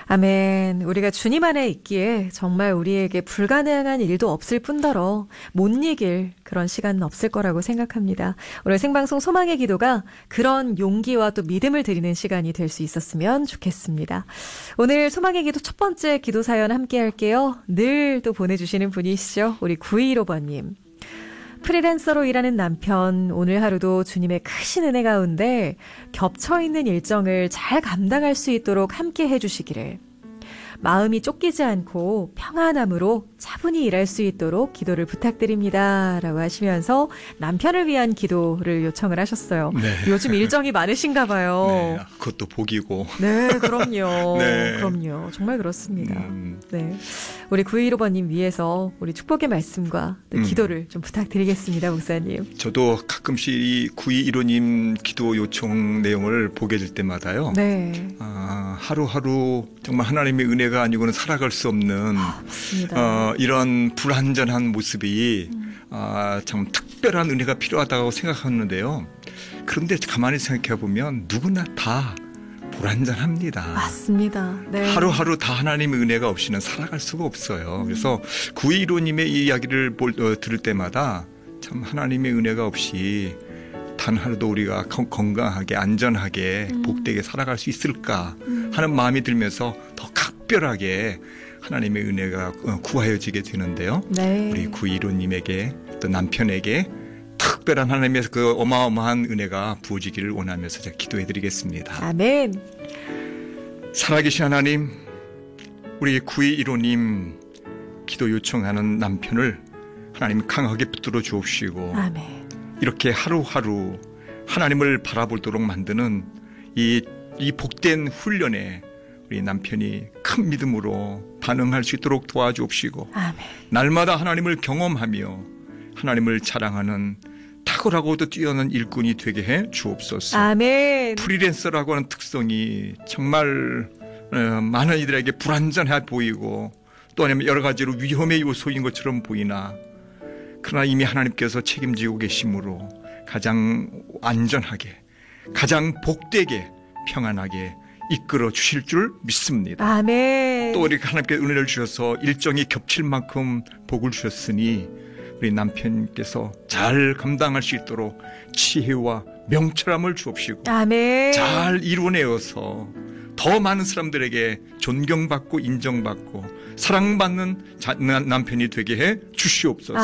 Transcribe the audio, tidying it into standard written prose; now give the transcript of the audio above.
아멘. 우리가 주님 안에 있기에 정말 우리에게 불가능한 일도 없을 뿐더러 못 이길 그런 시간은 없을 거라고 생각합니다. 오늘 생방송 소망의 기도가 그런 용기와 또 믿음을 드리는 시간이 될 수 있었으면 좋겠습니다. 오늘 소망의 기도 첫 번째 기도 사연 함께 할게요. 늘 또 보내주시는 분이시죠. 우리 9215번님. 프리랜서로 일하는 남편, 오늘 하루도 주님의 크신 은혜 가운데 겹쳐있는 일정을 잘 감당할 수 있도록 함께 해주시기를, 마음이 쫓기지 않고 평안함으로 차분히 일할 수 있도록 기도를 부탁드립니다. 라고 하시면서 남편을 위한 기도를 요청을 하셨어요. 네. 요즘 일정이 많으신가 봐요. 네, 그것도 복이고. 네, 그럼요. 네. 그럼요. 정말 그렇습니다. 네. 우리 9215번님 위해서 우리 축복의 말씀과 또 기도를 좀 부탁드리겠습니다, 목사님. 저도 가끔씩 이 9215님 기도 요청 내용을 보게 될 때마다요. 네. 하루하루 정말 하나님의 은혜가 아니고는 살아갈 수 없는 맞습니다. 이런 불완전한 모습이 참 특별한 은혜가 필요하다고 생각하는데요. 그런데 가만히 생각해 보면 누구나 다 불완전합니다. 맞습니다. 네. 하루하루 다 하나님의 은혜가 없이는 살아갈 수가 없어요. 그래서 9215님의 이 이야기를 들을 때마다 참 하나님의 은혜가 없이 단 하루도 우리가 건강하게 안전하게 복되게 살아갈 수 있을까 하는 마음이 들면서 더 각별하게 하나님의 은혜가 구하여지게 되는데요. 네. 우리 9215님에게 또 남편에게 특별한 하나님의 그 어마어마한 은혜가 부어지기를 원하면서 제가 기도해드리겠습니다. 아멘. 살아계신 하나님, 우리 9215님 기도 요청하는 남편을 하나님 강하게 붙들어 주옵시고, 아멘. 이렇게 하루하루 하나님을 바라보도록 만드는 이 복된 훈련에 우리 남편이 큰 믿음으로 반응할 수 있도록 도와주옵시고, 아멘. 날마다 하나님을 경험하며 하나님을 자랑하는 탁월하고도 뛰어난 일꾼이 되게 해 주옵소서. 아멘. 프리랜서라고 하는 특성이 정말 많은 이들에게 불안전해 보이고 또 아니면 여러 가지로 위험의 요소인 것처럼 보이나, 그러나 이미 하나님께서 책임지고 계심으로 가장 안전하게, 가장 복되게, 평안하게 이끌어 주실 줄 믿습니다. 아멘. 또 우리 하나님께 은혜를 주셔서 일정이 겹칠 만큼 복을 주셨으니 우리 남편께서 잘 감당할 수 있도록 지혜와 명철함을 주옵시고, 아멘. 잘 이루어내어서 더 많은 사람들에게 존경받고 인정받고 사랑받는 남편이 되게 해 주시옵소서.